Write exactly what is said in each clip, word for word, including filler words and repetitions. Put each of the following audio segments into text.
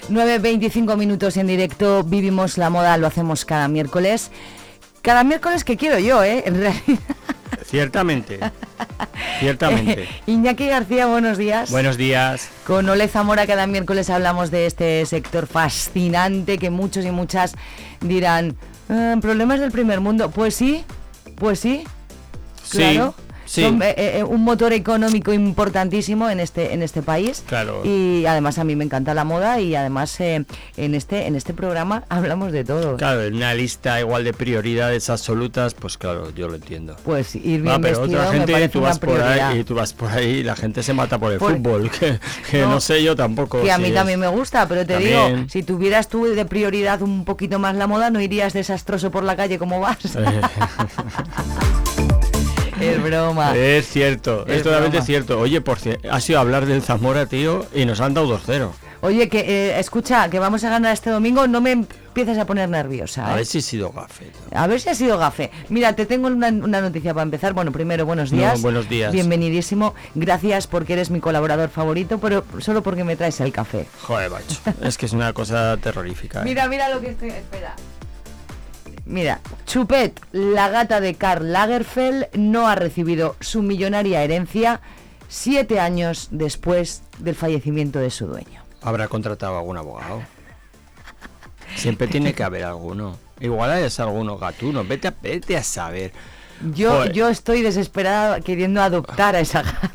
nueve veinticinco minutos en directo, vivimos la moda, lo hacemos cada miércoles. Cada miércoles que quiero yo, ¿eh? En realidad. Ciertamente, ciertamente. Eh, Iñaki García, buenos días. Buenos días. Con Ole Zamora cada miércoles hablamos de este sector fascinante que muchos y muchas dirán, eh, ¿problemas del primer mundo? Pues sí, pues sí, claro. Sí. Sí. Son eh, eh, un motor económico importantísimo en este en este país. Claro. Y además a mí me encanta la moda y además eh, en este en este programa hablamos de todo. Claro, en una lista igual de prioridades absolutas, pues claro, yo lo entiendo. Pues ir bien ah, pero vestido otra gente, me parece tú vas una prioridad. por ahí y tú vas por ahí y la gente se mata por el Por... fútbol, que, que no, no sé yo tampoco. Que a si mí es... también me gusta, pero te también... digo, si tuvieras tú de prioridad un poquito más la moda, no irías desastroso por la calle como vas. Es broma. Es cierto, es, es totalmente broma. cierto. Oye, por cierto, ha sido hablar del Zamora, tío, y nos han dado dos cero. Oye, que eh, escucha, que vamos a ganar este domingo, no me empieces a poner nerviosa, ¿eh? A ver si ha sido gafe. ¿No? A ver si ha sido gafe. Mira, te tengo una, una noticia para empezar. Bueno, primero, buenos días. No, buenos días. Bienvenidísimo. Gracias porque eres mi colaborador favorito, pero solo porque me traes el café. Joder, macho. Es que es una cosa terrorífica. ¿eh? Mira, mira lo que estoy... Espera. Mira, Chupet, la gata de Karl Lagerfeld, no ha recibido su millonaria herencia siete años después del fallecimiento de su dueño. ¿Habrá contratado a algún abogado? Siempre tiene que haber alguno. Igual es alguno gatuno. Vete a, vete a saber. Yo, yo estoy desesperada queriendo adoptar a esa gata.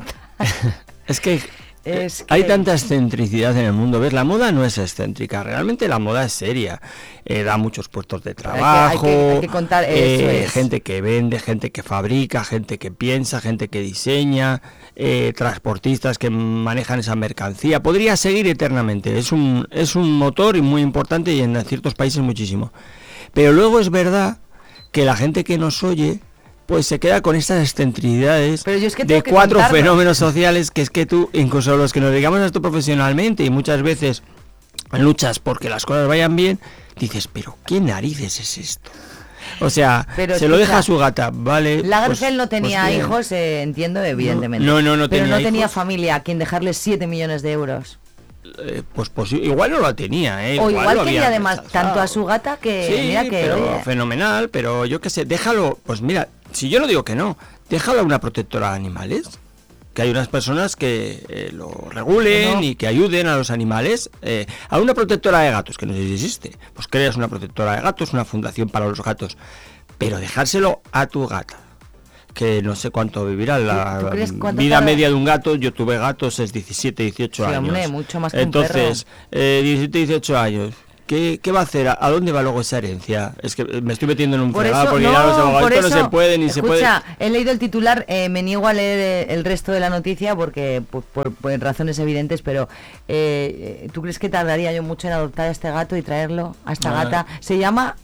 Es que... Es que... Hay tanta excentricidad en el mundo, ¿ves? La moda no es excéntrica, realmente la moda es seria, eh, da muchos puestos de trabajo, hay que, hay que, hay que contar, eso eh, es. gente que vende, gente que fabrica, gente que piensa, gente que diseña, eh, transportistas que manejan esa mercancía, podría seguir eternamente, es un, es un motor muy importante y en ciertos países muchísimo, pero luego es verdad que la gente que nos oye pues se queda con estas excentricidades es que de que cuatro contarlo. fenómenos sociales que es que tú, incluso los que nos dedicamos a esto profesionalmente y muchas veces luchas porque las cosas vayan bien, dices, pero ¿qué narices es esto? O sea, pero se lo deja a su gata, ¿vale? Lagerfeld pues, no tenía pues hijos, eh, entiendo, evidentemente. No, no, no pero tenía no tenía hijos. familia a quien dejarle siete millones de euros. Eh, pues, pues igual no la tenía, ¿eh? O igual, igual lo quería había además rechazado. tanto a su gata que sí, mira que pero oye. fenomenal, pero yo qué sé, déjalo, pues mira, si yo no digo que no, déjalo a una protectora de animales, que hay unas personas que eh, lo regulen no. y que ayuden a los animales, eh, a una protectora de gatos, que no sé si existe, pues creas una protectora de gatos, una fundación para los gatos, pero dejárselo a tu gata, que no sé cuánto vivirá, la vida tarda? media de un gato, yo tuve gatos, es diecisiete, dieciocho sí, años. Hombre, mucho más que Entonces, un perro. Eh, diecisiete, dieciocho años. ¿Qué, ¿Qué va a hacer? ¿A dónde va luego esa herencia? Es que me estoy metiendo en un por fregado eso, porque no, ya los abogados no se pueden ni escucha, se puede. He leído el titular, eh, me niego a leer el resto de la noticia porque por, por, por razones evidentes, pero eh, ¿tú crees que tardaría yo mucho en adoptar a este gato y traerlo a esta ah. gata? Se llama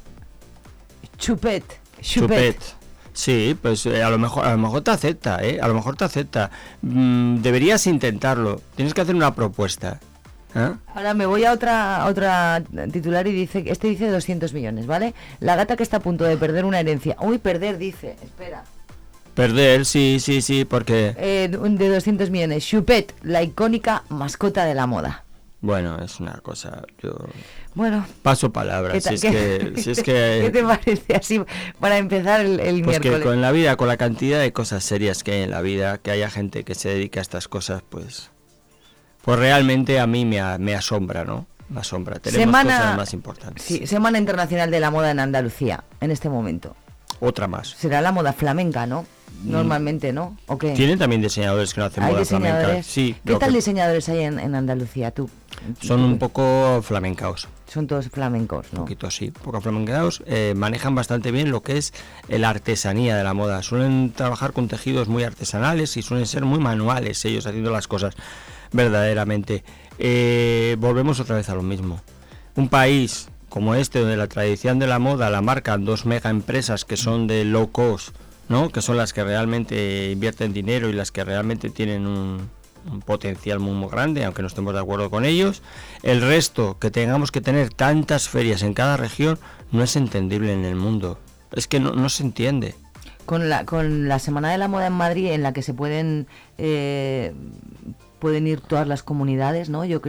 Chupet. Chupet. Chupet. Sí, pues eh, a lo mejor a lo mejor te acepta, ¿eh? A lo mejor te acepta. Mm, deberías intentarlo. Tienes que hacer una propuesta. ¿Eh? Ahora me voy a otra otra titular y dice, este dice doscientos millones, ¿vale? La gata que está a punto de perder una herencia. Uy, perder, dice, espera. Perder, sí, sí, sí, porque... Eh, de doscientos millones. Chupet, la icónica mascota de la moda. Bueno, es una cosa, yo... Bueno, paso palabras, si es, que, si es que... ¿Qué te parece así para empezar el, el pues miércoles? Que con la vida, con la cantidad de cosas serias que hay en la vida, que haya gente que se dedica a estas cosas, pues... Pues realmente a mí me, a, me asombra, ¿no? Me asombra. Tenemos semana, cosas más importantes. Sí, Semana Internacional de la Moda en Andalucía, en este momento. Otra más. Será la moda flamenca, ¿no? Normalmente, ¿no? ¿O qué? Tienen también diseñadores que no hacen moda flamenca. Sí. ¿Qué tal que... diseñadores hay en, en Andalucía, tú? Son un poco flamencaos. Son todos flamencos, ¿no? Un poquito, sí. Un poco flamencaos. Eh, manejan bastante bien lo que es la artesanía de la moda. Suelen trabajar con tejidos muy artesanales y suelen ser muy manuales ellos haciendo las cosas. Verdaderamente. Eh, volvemos otra vez a lo mismo. Un país como este, donde la tradición de la moda la marcan dos mega empresas que son de low cost, ¿no? Que son las que realmente invierten dinero y las que realmente tienen un, un potencial muy, muy grande, aunque no estemos de acuerdo con ellos. El resto, que tengamos que tener tantas ferias en cada región, no es entendible en el mundo. Es que no, no se entiende. Con la, con la Semana de la Moda en Madrid, en la que se pueden... Eh, pueden ir todas las comunidades, ¿no? Yo creo que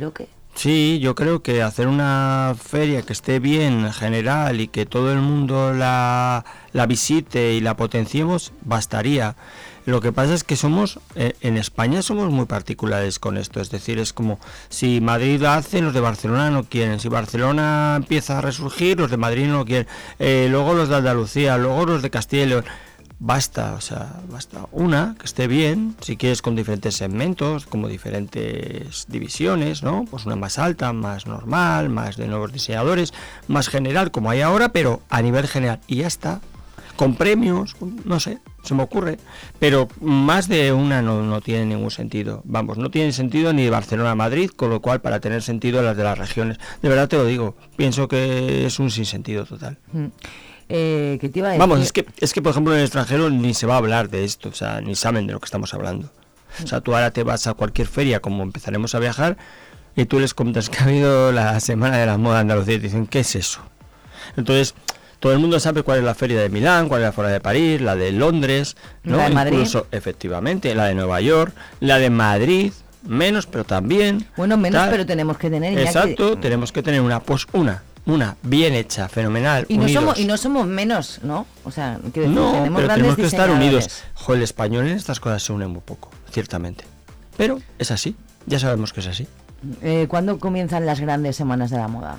Sí, yo creo que hacer una feria que esté bien en general y que todo el mundo la, la visite y la potenciemos, bastaría. Lo que pasa es que somos, eh, en España somos muy particulares con esto, es decir, es como si Madrid la hace, los de Barcelona no quieren, si Barcelona empieza a resurgir, los de Madrid no lo quieren, eh, luego los de Andalucía, luego los de Castilla y León. Basta, o sea, basta una, que esté bien, si quieres con diferentes segmentos, como diferentes divisiones, ¿no? Pues una más alta, más normal, más de nuevos diseñadores, más general, como hay ahora, pero a nivel general, y ya está, con premios, no sé, se me ocurre, pero más de una no, no tiene ningún sentido, vamos, no tiene sentido ni de Barcelona a Madrid, con lo cual para tener sentido las de las regiones, de verdad te lo digo, pienso que es un sinsentido total. Mm. Eh, ¿qué te iba a decir? Vamos, es que, es que por ejemplo en el extranjero ni se va a hablar de esto, o sea, ni saben de lo que estamos hablando. O sea, tú ahora te vas a cualquier feria, como empezaremos a viajar, y tú les comentas que ha habido la Semana de la Moda de Andalucía y te dicen, ¿qué es eso? Entonces, todo el mundo sabe cuál es la feria de Milán, cuál es la feria de París, la de Londres, ¿no? La de Madrid. Incluso, efectivamente, la de Nueva York, la de Madrid, menos, pero también. Bueno, menos, tal. Pero tenemos que tener. Exacto, que... tenemos que tener una, pues una. Una bien hecha, fenomenal, y no unidos. somos y no somos menos, ¿no? O sea, que decir, no, tenemos pero tenemos que estar unidos. diseñadores. Jo, el español en estas cosas se une muy poco, ciertamente. Pero es así, ya sabemos que es así. Eh, ¿Cuándo comienzan las grandes semanas de la moda?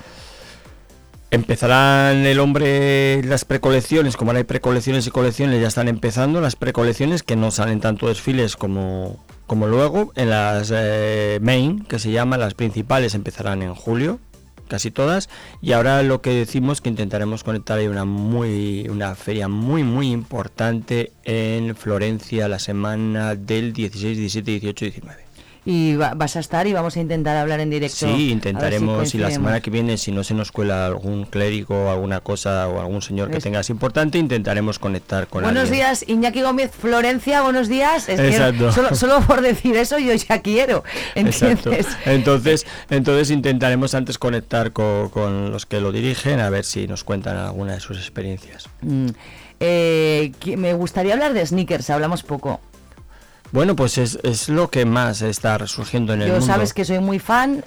Empezarán el hombre, las precolecciones, como ahora hay precolecciones y colecciones, ya están empezando las precolecciones que no salen tanto desfiles como, como luego. En las eh, main, que se llaman, las principales, empezarán en julio. Casi todas, y ahora lo que decimos que intentaremos conectar ahí una muy una feria muy muy importante en Florencia la semana del dieciséis, diecisiete, dieciocho y diecinueve. Y va, vas a estar y vamos a intentar hablar en directo. Sí, intentaremos, si y la semana que viene, si no se nos cuela algún clérigo, alguna cosa o algún señor que es... tengas importante, intentaremos conectar con Buenos alguien. días, Iñaki Gómez, Florencia, buenos días. Es Exacto. Que solo, solo por decir eso yo ya quiero, ¿entiendes? Exacto. Entonces, entonces intentaremos antes conectar con, con los que lo dirigen, a ver si nos cuentan alguna de sus experiencias. Mm. Eh, me gustaría hablar de sneakers, hablamos poco. Bueno, pues es, es lo que más está resurgiendo en el Yo mundo. Sabes que soy muy fan,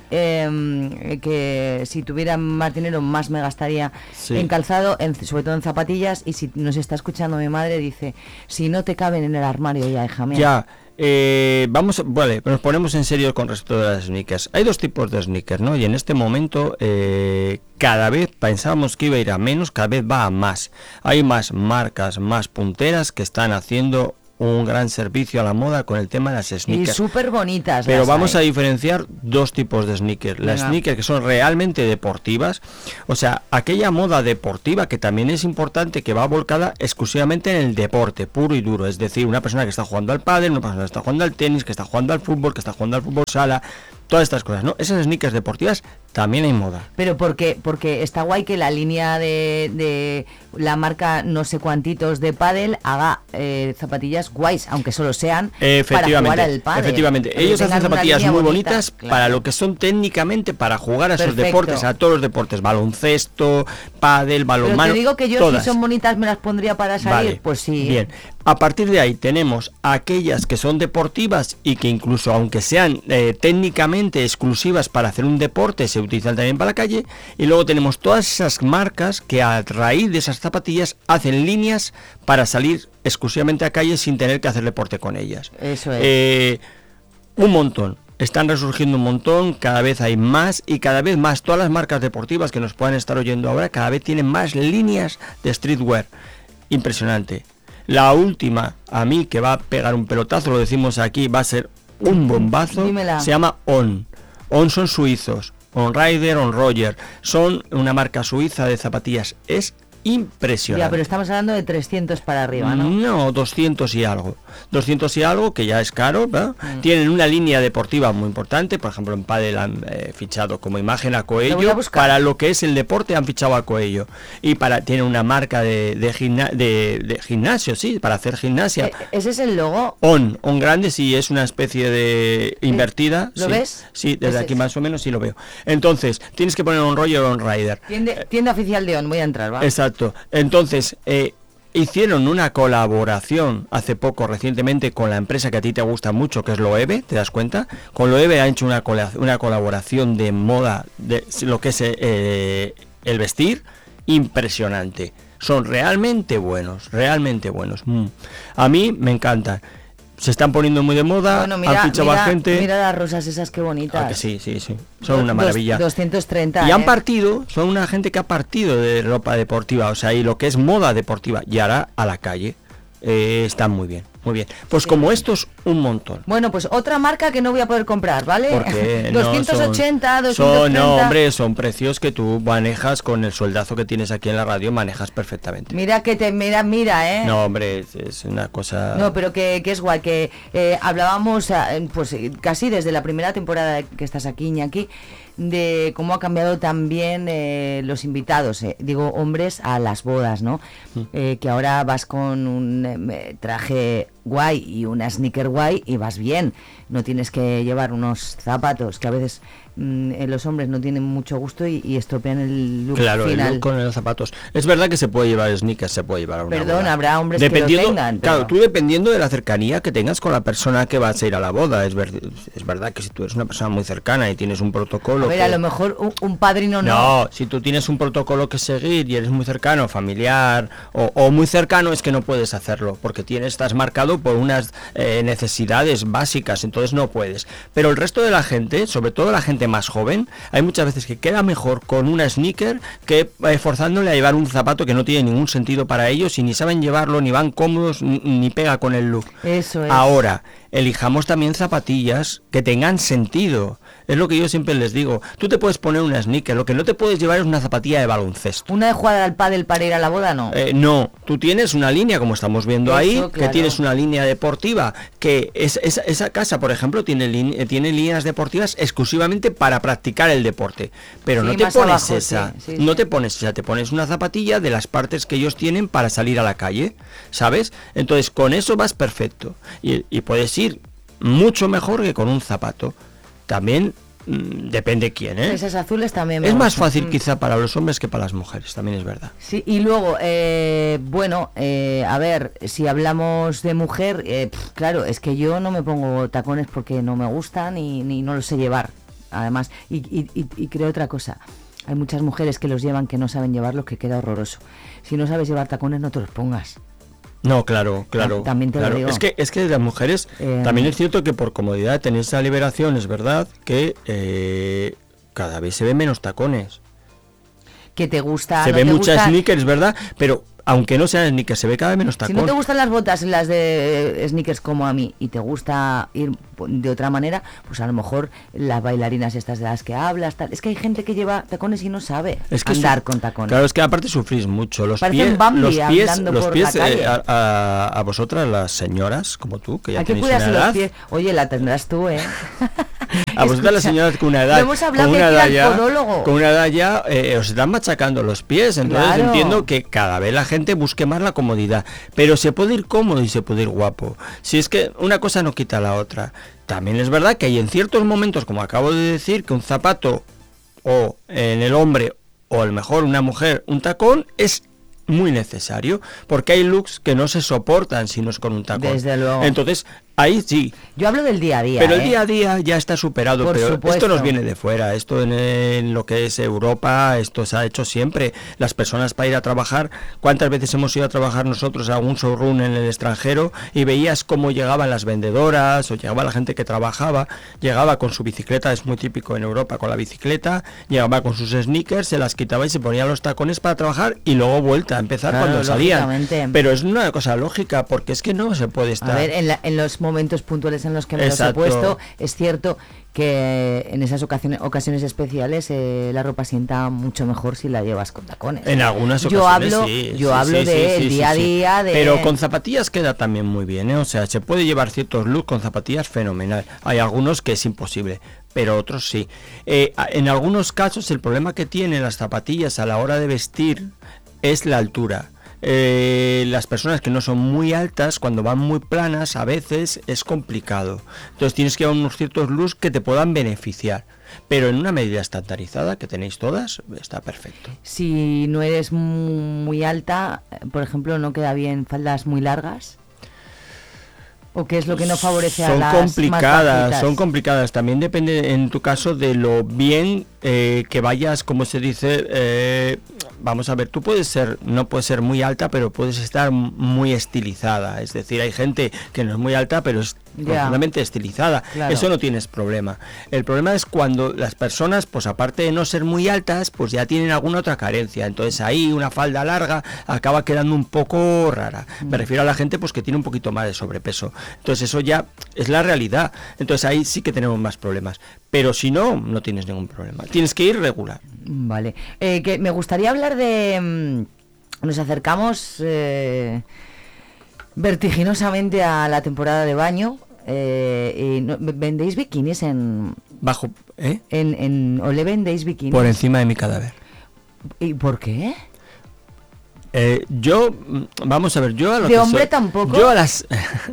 eh, que si tuviera más dinero más me gastaría sí. en calzado, en, sobre todo en zapatillas, y si nos está escuchando mi madre dice, si no te caben en el armario ya, hija mía. Ya, eh, vamos, vale, nos ponemos en serio con respecto de las sneakers. Hay dos tipos de sneakers, ¿no? Y en este momento eh, cada vez pensábamos que iba a ir a menos, cada vez va a más. Hay más marcas, más punteras que están haciendo un gran servicio a la moda con el tema de las sneakers. Y súper bonitas. Pero vamos hay. a diferenciar dos tipos de sneakers. Las Venga. sneakers que son realmente deportivas, o sea, aquella moda deportiva que también es importante, que va volcada exclusivamente en el deporte puro y duro. Es decir, una persona que está jugando al pádel, una persona que está jugando al tenis, que está jugando al fútbol, que está jugando al fútbol sala, todas estas cosas, ¿no? Esas sneakers deportivas también hay moda. Pero porque porque está guay que la línea de, de la marca no sé cuantitos de pádel haga eh, zapatillas guays, aunque solo sean para jugar al pádel. Efectivamente, ellos hacen zapatillas muy bonita, bonitas claro. para lo que son técnicamente para jugar a esos deportes, a todos los deportes, baloncesto, pádel, balonmano. Pero te digo que yo todas. Si son bonitas me las pondría para salir, vale, pues sí. Bien. A partir de ahí tenemos aquellas que son deportivas y que incluso aunque sean eh, técnicamente exclusivas para hacer un deporte, se utilizan también para la calle. Y luego tenemos todas esas marcas que a raíz de esas zapatillas hacen líneas para salir exclusivamente a calle sin tener que hacer deporte con ellas. Eso es. Eh, un montón. Están resurgiendo un montón, cada vez hay más y cada vez más. Todas las marcas deportivas que nos puedan estar oyendo ahora cada vez tienen más líneas de streetwear. Impresionante. La última, a mí, que va a pegar un pelotazo, lo decimos aquí, va a ser un bombazo. Dímela. Se llama On. On son suizos. On Rider, On Roger. Son una marca suiza de zapatillas. Es impresionante. Ya, pero estamos hablando de trescientos para arriba, ¿no? No, doscientos y algo. doscientos y algo, que ya es caro, ¿verdad? Mm. Tienen una línea deportiva muy importante. Por ejemplo, en pádel han eh, fichado como imagen a Coello. Para lo que es el deporte han fichado a Coello. Y para tienen una marca de, de, gimna de, de gimnasio, sí, para hacer gimnasia. ¿E ¿Ese es el logo? On, On grande, sí, es una especie de invertida. ¿Lo sí, ves? Sí, desde aquí es. Más o menos sí lo veo. Entonces, tienes que poner On Roger o On Rider. Tienda, tienda oficial de On, voy a entrar, ¿va? Exacto. Entonces, eh, hicieron una colaboración hace poco, recientemente, con la empresa que a ti te gusta mucho, que es Loewe, ¿te das cuenta? Con Loewe han hecho una, cola, una colaboración de moda, de lo que es eh, el vestir, impresionante. Son realmente buenos, realmente buenos. Mm. A mí me encantan. Se están poniendo muy de moda, bueno, mira, han fichado mira, a gente. Mira las rosas esas, qué bonitas. Ah, que sí, sí, sí. Son una maravilla. doscientos treinta. Y han ¿eh? partido, son una gente que ha partido de ropa deportiva, o sea, y lo que es moda deportiva, y ahora a la calle. Eh, están muy bien, muy bien. Pues sí. Como estos, un montón. Bueno, pues otra marca que no voy a poder comprar, ¿vale? Porque doscientos ochenta, no son, doscientos treinta. Son, no, hombre, son precios que tú manejas con el sueldazo que tienes aquí en la radio, manejas perfectamente. Mira que te, mira, mira, ¿eh? No, hombre, es, es una cosa... No, pero que, que es guay, que eh, hablábamos, eh, pues casi desde la primera temporada que estás aquí, Iñaki, de cómo ha cambiado también eh, los invitados, eh, digo hombres, a las bodas, ¿no? Mm. Eh, que ahora vas con un eh, traje guay y una sneaker guay y vas bien, no tienes que llevar unos zapatos que a veces mmm, los hombres no tienen mucho gusto y, y estropean el look claro, final. El look con los zapatos. Es verdad que se puede llevar sneakers, se puede llevar a una Perdón, boda. habrá hombres dependiendo, que lo tengan. Claro, pero... tú dependiendo de la cercanía que tengas con la persona que vas a ir a la boda. Es, ver, es verdad que si tú eres una persona muy cercana y tienes un protocolo... A ver, que... a lo mejor un, un padrino no. No, si tú tienes un protocolo que seguir y eres muy cercano, familiar o, o muy cercano, es que no puedes hacerlo, porque tienes, estás marcado por unas eh, necesidades básicas, entonces no puedes. Pero el resto de la gente, sobre todo la gente más joven, hay muchas veces que queda mejor con una sneaker que eh, forzándole a llevar un zapato que no tiene ningún sentido para ellos y ni saben llevarlo, ni van cómodos, ni, ni pega con el look. Eso es. Ahora, elijamos también zapatillas que tengan sentido. Es lo que yo siempre les digo. Tú te puedes poner una sneaker, lo que no te puedes llevar es una zapatilla de baloncesto. ¿Una de jugar al pádel para ir a la boda, no? Eh, no, tú tienes una línea, como estamos viendo Eso, ahí, claro. que tienes una línea deportiva, que es, es, esa casa, por ejemplo, tiene, line, tiene líneas deportivas exclusivamente para practicar el deporte. Pero sí, no te pones abajo, esa, sí, sí, no sí. te pones esa, te pones una zapatilla de las partes que ellos tienen para salir a la calle, ¿sabes? Entonces, con eso vas perfecto. Y, y puedes ir mucho mejor que con un zapato. También mmm, depende quién, ¿eh? Esas azules también me Es gustan. más fácil quizá para los hombres que para las mujeres, también es verdad. Sí, y luego, eh, bueno, eh, a ver, si hablamos de mujer, eh, pff, claro, es que yo no me pongo tacones porque no me gustan y ni no los sé llevar, además. Y, y, y, y creo otra cosa, hay muchas mujeres que los llevan que no saben llevarlos, que queda horroroso. Si no sabes llevar tacones, no te los pongas. No, claro, claro. También te claro. lo digo. Es que, es que las mujeres, eh, también es cierto que por comodidad tenéis esa liberación, es verdad que eh, cada vez se ven menos tacones. Que te gusta. Se no ven te muchas gusta... sneakers, ¿verdad? Pero aunque no sean sneakers, se ve cada vez menos tacón. Si no te gustan las botas, las de sneakers como a mí, y te gusta ir de otra manera, pues a lo mejor las bailarinas estas de las que hablas, tal. Es que hay gente que lleva tacones y no sabe es que andar su... con tacones. Claro, es que aparte sufrís mucho. Los Parecen pies, Bambi los pies, andando los por pies la calle. Eh, a, a, a vosotras, las señoras, como tú, que ya ¿A qué tenéis una cuidas edad. Los pies? Oye, la tendrás tú, ¿eh? A vosotras las señoras con una edad, hemos hablado con, que una edad ya, podólogo. con una edad ya eh, os están machacando los pies, entonces claro. entiendo que cada vez la gente busque más la comodidad, pero se puede ir cómodo y se puede ir guapo. Si es que una cosa no quita la otra. También es verdad que hay en ciertos momentos, como acabo de decir, que un zapato o en el hombre o a lo mejor una mujer un tacón es muy necesario, porque hay looks que no se soportan si no es con un tacón. Desde luego. Entonces, ahí sí. Yo hablo del día a día. Pero ¿eh? el día a día ya está superado, Por pero supuesto. esto nos viene de fuera, esto en, en lo que es Europa, esto se ha hecho siempre. Las personas para ir a trabajar, ¿cuántas veces hemos ido a trabajar nosotros a algún showroom en el extranjero y veías cómo llegaban las vendedoras o llegaba la gente que trabajaba, llegaba con su bicicleta, es muy típico en Europa, con la bicicleta, llegaba con sus sneakers, se las quitaba y se ponía los tacones para trabajar y luego vuelta a empezar claro, cuando salían. Pero es una cosa lógica, porque es que no se puede estar... A ver, en, la, en los momentos puntuales en los que me Exacto. los he puesto, es cierto que en esas ocasiones, ocasiones especiales eh, la ropa sienta mucho mejor si la llevas con tacones. En algunas yo ocasiones hablo, sí. Yo sí, hablo sí, de sí, sí, día a sí, día. De... Pero con zapatillas queda también muy bien, ¿eh? O sea, se puede llevar ciertos looks con zapatillas fenomenal. Hay algunos que es imposible, pero otros sí. Eh, en algunos casos el problema que tienen las zapatillas a la hora de vestir es la altura. eh, las personas que no son muy altas, cuando van muy planas, a veces es complicado. Entonces tienes que llevar unos ciertos looks que te puedan beneficiar. Pero en una medida estandarizada que tenéis todas, está perfecto. Si no eres muy alta, por ejemplo, ¿no queda bien faldas muy largas? ¿O qué es lo que no favorece son a las complicadas, más bajitas? Son complicadas. También depende, en tu caso, de lo bien eh, que vayas, como se dice, eh, vamos a ver, tú puedes ser, no puedes ser muy alta, pero puedes estar muy estilizada. Es decir, hay gente que no es muy alta, pero es profundamente estilizada. Claro. Eso no tienes problema. El problema es cuando las personas, pues aparte de no ser muy altas, pues ya tienen alguna otra carencia. Entonces ahí una falda larga acaba quedando un poco rara. Mm. Me refiero a la gente pues que tiene un poquito más de sobrepeso. Entonces eso ya es la realidad. Entonces ahí sí que tenemos más problemas. Pero si no, no tienes ningún problema. Tienes que ir regular. Vale. Eh, que me gustaría hablar de... Mmm, nos acercamos eh, vertiginosamente a la temporada de baño. Eh, y no, ¿vendéis bikinis en... Bajo... ¿eh? En, en Olé vendéis bikinis? Por encima de mi cadáver. ¿Y por qué? Eh, yo... Vamos a ver, yo a lo ¿De que hombre soy, tampoco? Yo a las...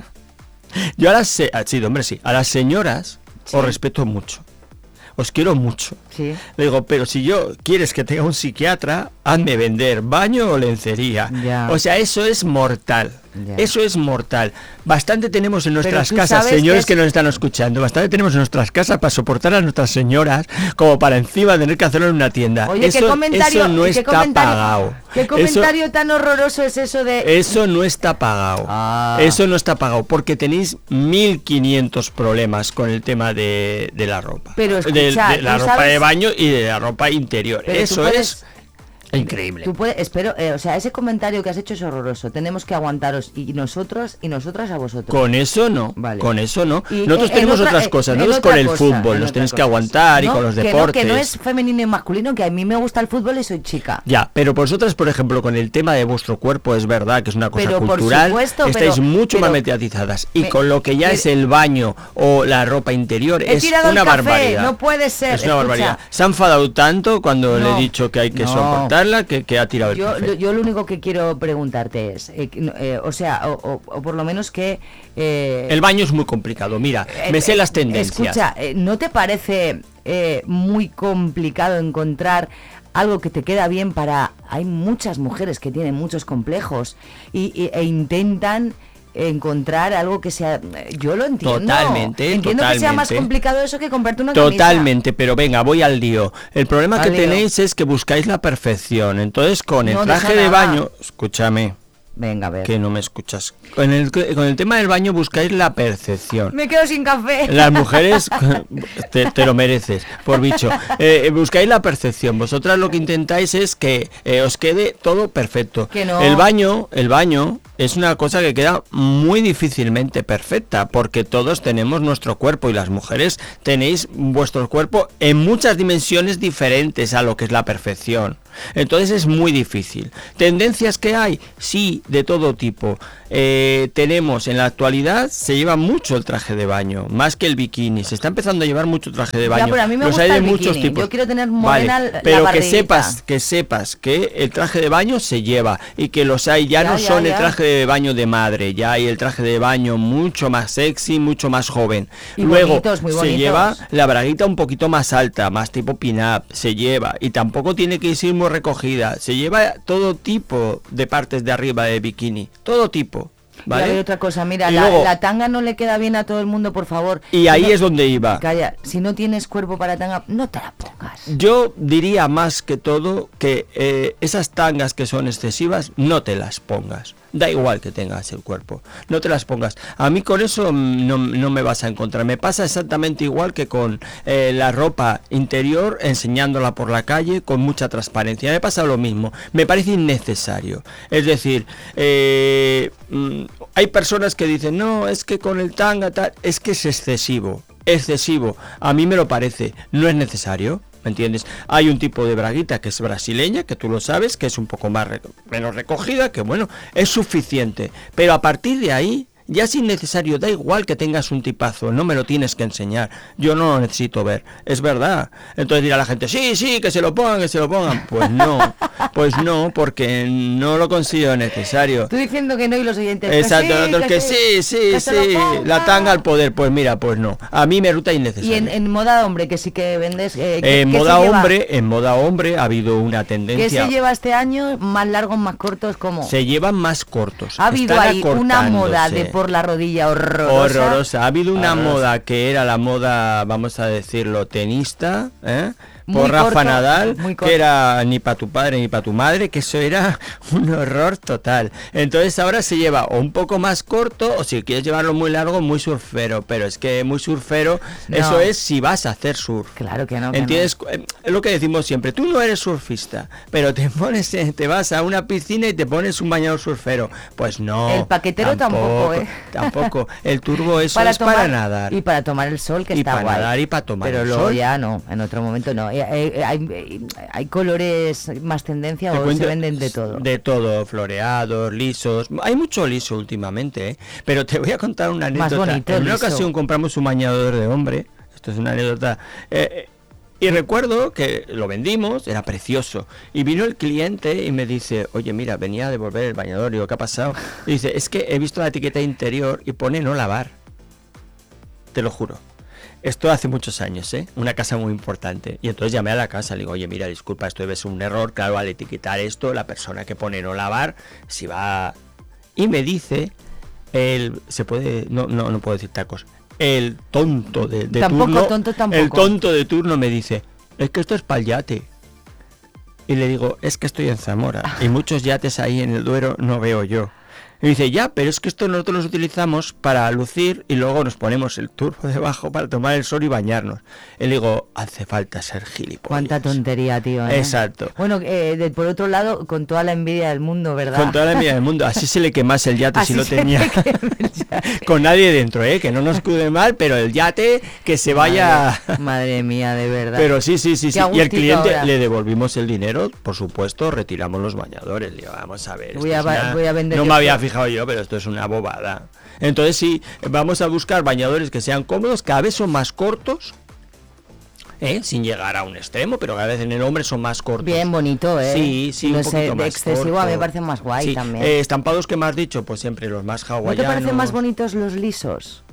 yo a las... Sí, de hombre sí. A las señoras sí. Os respeto mucho. Os quiero mucho. Sí. Le digo, pero si yo quieres que tenga un psiquiatra, hazme vender baño o lencería. Ya. O sea, eso es mortal. Ya. Eso es mortal. Bastante tenemos en nuestras Pero casas, señores que, es... que nos están escuchando, bastante tenemos en nuestras casas para soportar a nuestras señoras como para encima tener que hacerlo en una tienda. Oye, eso, ¿qué comentario, eso no ¿qué está comentario, pagado. ¿Qué comentario eso, tan horroroso es eso de...? Eso no está pagado. Ah. Eso no está pagado porque tenéis mil quinientos problemas con el tema de, de la ropa. Pero escucha, de, de la ropa sabes... de baño y de la ropa interior. Pero eso puedes... es... increíble. Tú puedes, espero, eh, o sea, ese comentario que has hecho es horroroso. Tenemos que aguantaros y nosotros y nosotras a vosotros. Con eso no, vale. Con eso no. Y, nosotros eh, tenemos otra, otras cosas, eh, nosotros con el cosa, fútbol, nos tenéis que aguantar no, y con los que deportes. No, que no es femenino y masculino, que a mí me gusta el fútbol y soy chica. Ya, pero vosotras, por ejemplo, con el tema de vuestro cuerpo, es verdad que es una cosa pero cultural, por supuesto, estáis pero, mucho pero, más mediatizadas. Y me, con lo que ya me, es el baño o la ropa interior, he es tirado una el café, barbaridad. No puede ser. Es una escucha. barbaridad. Se ha enfadado tanto cuando no, le he dicho que hay que no. soportarla, que, que ha tirado el yo, café. Yo lo único que quiero preguntarte es, eh, eh, o sea, o, o, o por lo menos que... Eh, el baño es muy complicado, mira, eh, me sé eh, las tendencias. Escucha, eh, ¿no te parece eh, muy complicado encontrar algo que te queda bien para... Hay muchas mujeres que tienen muchos complejos y, y, e intentan... encontrar algo que sea, yo lo entiendo, totalmente, entiendo totalmente. que sea más complicado eso que comprarte una totalmente, camisa. Pero venga, voy al lío. El problema al que lío. tenéis es que buscáis la perfección. Entonces, con el no, traje de baño, escúchame. Venga, a ver. Que no me escuchas. Con el, con el tema del baño buscáis la percepción. Me quedo sin café. Las mujeres, te, te lo mereces, por bicho. Eh, buscáis la percepción. Vosotras lo que intentáis es que eh, os quede todo perfecto. Que no. El baño, el baño es una cosa que queda muy difícilmente perfecta, porque todos tenemos nuestro cuerpo y las mujeres tenéis vuestro cuerpo en muchas dimensiones diferentes a lo que es la perfección. Entonces es muy difícil. ¿Tendencias que hay? Sí, de todo tipo. Eh, tenemos en la actualidad, se lleva mucho el traje de baño, más que el bikini. Se está empezando a llevar mucho traje de baño. Ya, pero a mí me Los gusta hay de el muchos bikini. tipos. Yo quiero tener morena vale, la pero que barriguita. sepas, que sepas que el traje de baño se lleva y que los hay, ya, ya no ya, son ya. el traje de baño de madre, ya hay el traje de baño mucho más sexy, mucho más joven. Y Luego bonitos, muy se bonitos. lleva la braguita un poquito más alta, más tipo pin-up, se lleva, y tampoco tiene que ir muy recogida, se lleva todo tipo de partes de arriba de bikini, todo tipo. ¿Vale? Y hay otra cosa, mira, Y la, luego, la tanga no le queda bien a todo el mundo, por favor. Y si ahí no, es donde iba. Calla, si no tienes cuerpo para tanga, no te la pongas. Yo diría más que todo que eh, esas tangas que son excesivas, no te las pongas. Da igual que tengas el cuerpo, no te las pongas. A mí con eso no, no me vas a encontrar. Me pasa exactamente igual que con eh, la ropa interior, enseñándola por la calle con mucha transparencia. Me pasa lo mismo. Me parece innecesario. Es decir, eh, mm, hay personas que dicen, no, es que con el tanga tal, es que es excesivo. Excesivo. A mí me lo parece. No es necesario. ¿Me entiendes? Hay un tipo de braguita que es brasileña, que tú lo sabes, que es un poco más rec- menos recogida, que bueno, es suficiente. Pero a partir de ahí, ya es innecesario, da igual que tengas un tipazo, no me lo tienes que enseñar, yo no lo necesito ver, es verdad. Entonces dirá la gente, sí, sí, que se lo pongan, que se lo pongan. Pues no, Pues no, porque no lo considero necesario. Tú diciendo que no y los oyentes. Exacto, que sí, nosotros que sí, sí, que se sí, lo ponga. la tanga al poder, pues mira, pues no. A mí me resulta innecesario. Y en, en moda hombre, que sí que vendes. Eh, En ¿qué- qué moda se lleva? hombre, en moda hombre ha habido una tendencia. ¿Qué se lleva este año? ¿Más largos, más cortos? ¿Cómo? Se llevan más cortos. Ha habido están ahí una moda de acortándose. por la rodilla horrorosa. Horrorosa. Ha habido una Horrorosa. moda que era la moda, vamos a decirlo, tenista, ¿eh? Muy Por Rafa corto, Nadal, muy que corto. era ni para tu padre ni para tu madre, que eso era un horror total. Entonces ahora se lleva o un poco más corto, o si quieres llevarlo muy largo, muy surfero. Pero es que muy surfero, No. eso es si vas a hacer surf. Claro que no. Que ¿Entiendes? Eh, Es lo que decimos siempre, tú no eres surfista, pero te pones, eh, te vas a una piscina y te pones un bañador surfero. Pues no. El paquetero tampoco, ¿eh? Tampoco. El turbo eso Para es tomar, para nadar. Y para tomar el sol, que Y está para guay. nadar y para tomar Pero el luego sol. ya no, en otro momento no. Eh, eh, hay, eh, hay colores más tendencia Te o cuento- se venden de todo. De todo, floreados, lisos. Hay mucho liso últimamente, ¿eh? Pero te voy a contar una Más anécdota. bonito, en una liso. ocasión compramos un bañador de hombre. Esto es una anécdota. eh, eh, y recuerdo que lo vendimos, era precioso. Y vino el cliente y me dice, oye, mira, venía a devolver el bañador. Digo, ¿qué ha pasado? Y dice, es que he visto la etiqueta interior y pone no lavar. Te lo juro. Esto hace muchos años, ¿eh? Una casa muy importante. Y entonces llamé a la casa, le digo, oye, mira, disculpa, esto debe ser un error. Claro, al etiquetar esto, la persona que pone no lavar, si va... Y me dice, el... Se puede... No, no, no puedo decir tacos. El tonto de, de Tampoco, turno... tonto tampoco. El tonto de turno me dice, es que esto es para el yate. Y le digo, es que estoy en Zamora. Y muchos yates ahí en el Duero no veo yo. Y dice, ya, pero es que esto nosotros los utilizamos para lucir y luego nos ponemos el turbo debajo para tomar el sol y bañarnos. Y le digo, hace falta ser gilipollas. Cuánta tontería, tío. ¿eh? Exacto. Bueno, eh, de- por otro lado, con toda la envidia del mundo, ¿verdad? Con toda la envidia del mundo. Así se le quemase el yate Así si lo se tenía. le quema el yate. Con nadie dentro, ¿eh? Que no nos cuide mal, pero el yate que se vaya... Madre, madre mía, de verdad. Pero sí, sí, sí, Qué sí. Y el agustito cliente ahora. le devolvimos el dinero, por supuesto, retiramos los bañadores. Digo, vamos a ver. Voy esto a es va- una- voy a vender No yo me había esto. fijado yo, pero esto es una bobada. Entonces sí, vamos a buscar bañadores que sean cómodos, cada vez son más cortos, ¿eh? Sin llegar a un extremo, pero cada vez en el hombre son más cortos. Bien bonito, ¿eh? Sí, sí, no un sé, poquito de más excesivo a mí me corto. parece más guay Sí, también. eh, estampados que me has dicho, pues siempre los más ¿No hawaianos. te parecen más bonitos los lisos?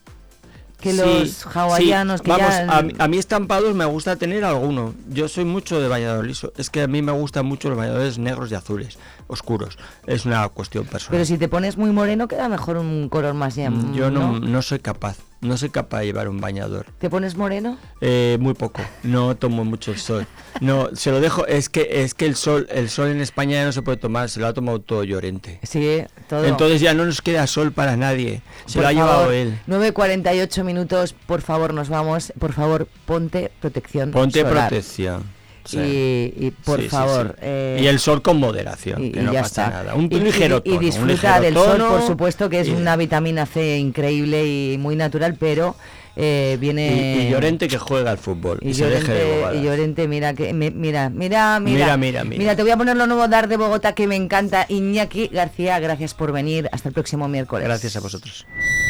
Que Sí, los hawaianos sí. que Vamos, ya... a, mí- a mí estampados me gusta tener alguno. Yo soy mucho de bañador liso. Es que a mí me gustan mucho los bañadores negros y azules, oscuros. Es una cuestión personal. Pero si te pones muy moreno queda mejor un color más ya. Mm, Yo no, ¿no? no soy capaz. No soy capaz de llevar un bañador. ¿Te pones moreno? Eh, muy poco. No tomo mucho el sol. No, se lo dejo. Es que es que el sol, el sol en España ya no se puede tomar. Se lo ha tomado todo Llorente. Sí, todo. Entonces ya no nos queda sol para nadie. Se Por lo ha favor, llevado él. nueve cuarenta y ocho minutos, por favor, nos vamos. Por favor, ponte protección Ponte solar. protección. Sí. Y, y, por Sí, sí, favor... sí. eh, Y el sol con moderación, y, que y no ya pasa está. nada. Un y, ligero y- y tono, un disfruta ligero del sol, tono, por supuesto, que es y- una vitamina C increíble y muy natural, pero eh, viene... Y, y Llorente que juega al fútbol y, Y se deje de Llorente, bobadas. y Llorente, mira, que, me- mira, mira, mira, Mira, mira, mira. te voy a poner lo nuevo Dar de Bogotá que me encanta. Iñaki García, gracias por venir. Hasta el próximo miércoles. Gracias a vosotros.